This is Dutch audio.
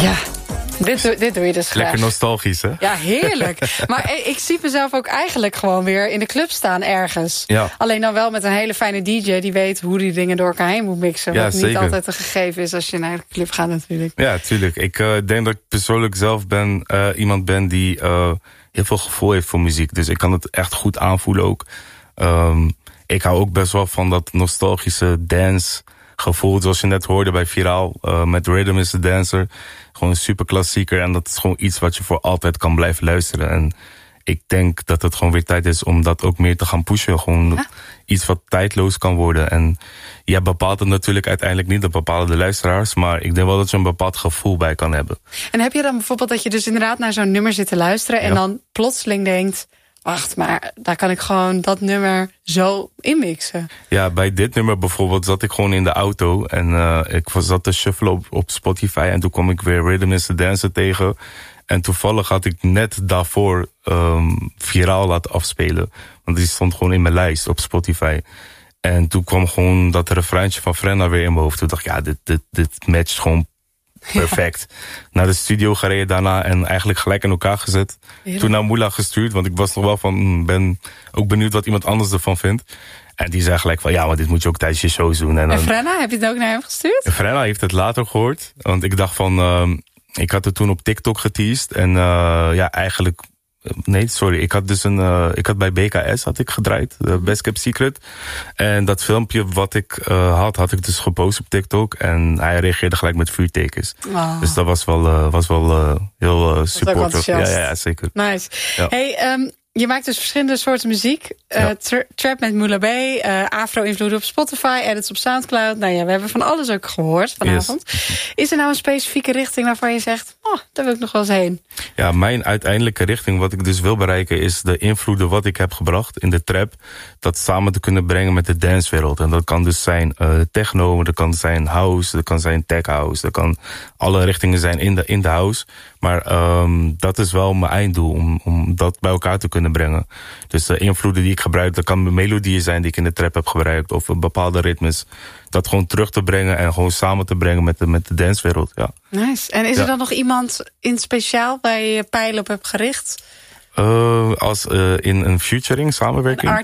Ja, dit doe je dus graag. Lekker nostalgisch, hè? Ja, heerlijk. Maar ik zie mezelf ook eigenlijk gewoon weer in de club staan ergens. Ja. Alleen dan wel met een hele fijne DJ die weet hoe die dingen door elkaar heen moet mixen. Ja, wat niet zeker. altijd een gegeven is als je naar de club gaat natuurlijk. Ja, tuurlijk. Ik denk dat ik persoonlijk zelf iemand ben die heel veel gevoel heeft voor muziek. Dus ik kan het echt goed aanvoelen ook. Ik hou ook best wel van dat nostalgische dance gevoel. Zoals je net hoorde bij Viraal met Rhythm is the Dancer. Gewoon een super klassieker. En dat is gewoon iets wat je voor altijd kan blijven luisteren. En ik denk dat het gewoon weer tijd is om dat ook meer te gaan pushen. Gewoon iets wat tijdloos kan worden. En je bepaalt het natuurlijk uiteindelijk niet, dat bepalen de luisteraars. Maar ik denk wel dat je een bepaald gevoel bij kan hebben. En heb je dan bijvoorbeeld dat je dus inderdaad naar zo'n nummer zit te luisteren en dan plotseling denkt, wacht, maar daar kan ik gewoon dat nummer zo inmixen? Ja, bij dit nummer bijvoorbeeld zat ik gewoon in de auto. En ik zat te shuffelen op Spotify. En toen kwam ik weer Rhythm is the Dancer tegen. En toevallig had ik net daarvoor Viraal laten afspelen. Want die stond gewoon in mijn lijst op Spotify. En toen kwam gewoon dat refreintje van Frenna weer in mijn hoofd. Toen dacht ik, ja, dit matcht gewoon perfect. Ja. Naar de studio gereden daarna en eigenlijk gelijk in elkaar gezet. Heerlijk. Toen naar Moela gestuurd, want ik was nog wel van, ben ook benieuwd wat iemand anders ervan vindt. En die zei gelijk van, ja, maar dit moet je ook tijdens je shows doen. En Frenna, heb je het ook naar hem gestuurd? Frenna heeft het later gehoord. Want ik dacht van, ik had het toen op TikTok geteased. En ja, eigenlijk, nee, sorry. Ik had bij BKS had ik gedraaid, Best Kept Secret. En dat filmpje wat ik had ik dus gepost op TikTok. En hij reageerde gelijk met vuurtekens. Oh. Dus dat was wel heel supportive. Ja, zeker. Nice. Ja. Hey, je maakt dus verschillende soorten muziek. Trap met Moula B, Afro-invloeden op Spotify, edits op Soundcloud. Nou ja, we hebben van alles ook gehoord vanavond. Yes. Is er nou een specifieke richting waarvan je zegt, daar wil ik nog wel eens heen? Ja, mijn uiteindelijke richting, wat ik dus wil bereiken, is de invloeden wat ik heb gebracht in de trap, dat samen te kunnen brengen met de dancewereld. En dat kan dus zijn techno, dat kan zijn house, dat kan zijn tech house, dat kan alle richtingen zijn in de house. Maar dat is wel mijn einddoel, om dat bij elkaar te kunnen brengen. Dus de invloeden die ik gebruik, dat kan melodieën zijn die ik in de trap heb gebruikt, of bepaalde ritmes. Dat gewoon terug te brengen en gewoon samen te brengen met de dancewereld. Ja. Nice. En is er dan nog iemand in speciaal waar je pijlen op hebt gericht? Als in een featuring, samenwerking? Een